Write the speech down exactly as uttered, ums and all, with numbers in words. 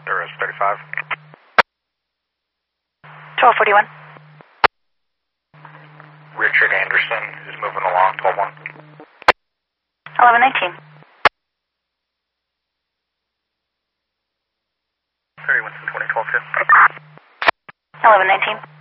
There is thirty-five. twelve forty-one. Richard Anderson is moving along, twelve one. eleven nineteen. Harry Winston, twenty twelve two. eleven nineteen.